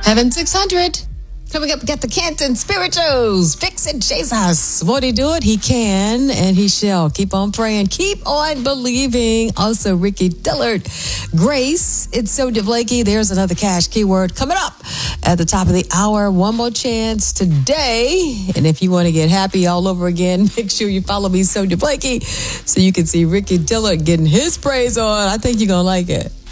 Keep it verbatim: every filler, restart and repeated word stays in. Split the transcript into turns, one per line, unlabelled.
Heaven six hundred.
Coming up, we got the Canton Spirituals. Fix it, Jesus.
Won't he do it? He can and he shall. Keep on praying. Keep on believing. Also, Ricky Dillard. Grace. It's Sonia Blakey. There's another cash keyword coming up at the top of the hour. One more chance today. And if you want to get happy all over again, make sure you follow me, Sonia Blakey, so you can see Ricky Dillard getting his praise on. I think you're going to like it.